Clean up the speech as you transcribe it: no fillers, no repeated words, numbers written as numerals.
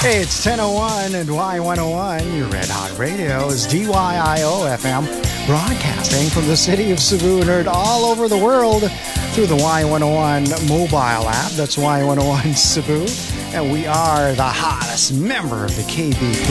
Hey, it's 10:01 and Y101. Your Red Hot Radio is DYIO FM, broadcasting from the city of Cebu and heard all over the world through the Y101 mobile app. That's Y101 Cebu. And we are the hottest member of the KBP.